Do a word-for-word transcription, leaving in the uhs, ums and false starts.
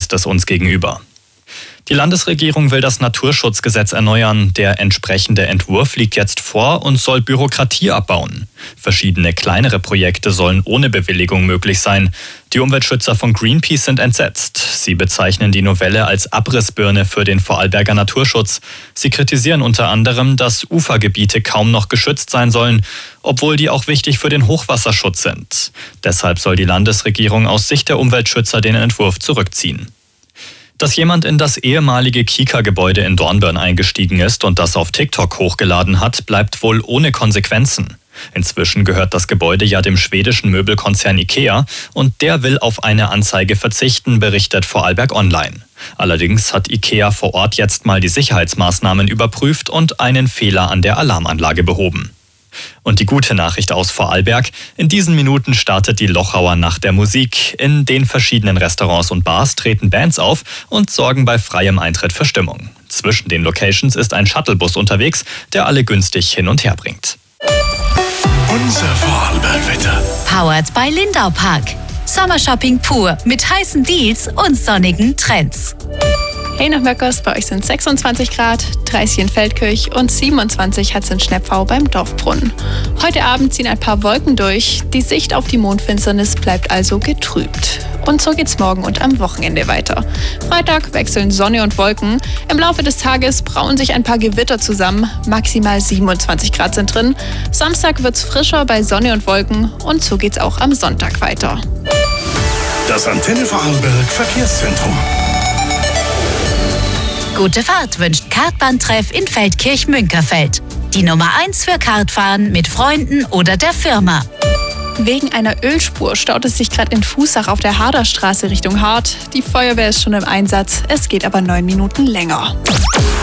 heißt es uns gegenüber. Die Landesregierung will das Naturschutzgesetz erneuern. Der entsprechende Entwurf liegt jetzt vor und soll Bürokratie abbauen. Verschiedene kleinere Projekte sollen ohne Bewilligung möglich sein. Die Umweltschützer von Greenpeace sind entsetzt. Sie bezeichnen die Novelle als Abrissbirne für den Vorarlberger Naturschutz. Sie kritisieren unter anderem, dass Ufergebiete kaum noch geschützt sein sollen, obwohl die auch wichtig für den Hochwasserschutz sind. Deshalb soll die Landesregierung aus Sicht der Umweltschützer den Entwurf zurückziehen. Dass jemand in das ehemalige Kika-Gebäude in Dornbirn eingestiegen ist und das auf TikTok hochgeladen hat, bleibt wohl ohne Konsequenzen. Inzwischen gehört das Gebäude ja dem schwedischen Möbelkonzern Ikea und der will auf eine Anzeige verzichten, berichtet Vorarlberg Online. Allerdings hat Ikea vor Ort jetzt mal die Sicherheitsmaßnahmen überprüft und einen Fehler an der Alarmanlage behoben. Und die gute Nachricht aus Vorarlberg: In diesen Minuten startet die Lochauer Nacht der Musik. In den verschiedenen Restaurants und Bars treten Bands auf und sorgen bei freiem Eintritt für Stimmung. Zwischen den Locations ist ein Shuttlebus unterwegs, der alle günstig hin und her bringt. Unser Vorarlberg-Wetter. Powered by Lindau Park. Sommershopping pur mit heißen Deals und sonnigen Trends. Hey nach Möckers, bei euch sind sechsundzwanzig Grad, dreißig in Feldkirch und siebenundzwanzig hat es in Schnepfau beim Dorfbrunnen. Heute Abend ziehen ein paar Wolken durch, die Sicht auf die Mondfinsternis bleibt also getrübt. Und so geht's morgen und am Wochenende weiter. Freitag wechseln Sonne und Wolken. Im Laufe des Tages brauen sich ein paar Gewitter zusammen, maximal siebenundzwanzig Grad sind drin. Samstag wird's frischer bei Sonne und Wolken und so geht's auch am Sonntag weiter. Das Antenne Vorarlberg Verkehrszentrum. Gute Fahrt wünscht Kartbahntreff in Feldkirch-Münkerfeld. Die Nummer eins für Kartfahren mit Freunden oder der Firma. Wegen einer Ölspur staut es sich gerade in Fußach auf der Haderstraße Richtung Hart. Die Feuerwehr ist schon im Einsatz, es geht aber neun Minuten länger.